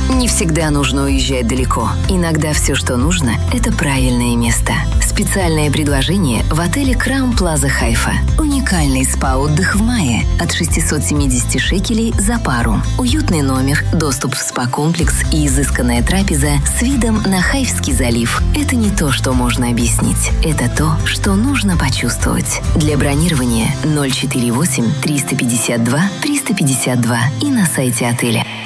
Не всегда нужно уезжать далеко. Иногда все, что нужно, это правильное место. Специальное предложение в отеле Краун Плаза Хайфа. Уникальный спа-отдых в мае от 670 шекелей за пару. Уютный номер, доступ в спа-комплекс и изысканная трапеза с видом на Хайфский залив. Это не то, что можно объяснить. Это то, что нужно почувствовать. Для бронирования 048 352 352 и на сайте отеля.